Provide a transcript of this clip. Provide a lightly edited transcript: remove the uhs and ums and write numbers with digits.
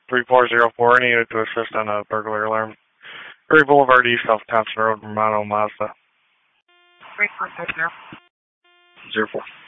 3404, needed to assist on a burglary alarm. Erie Boulevard East off Thompson Road, Romano, Mazda. 3440. 04.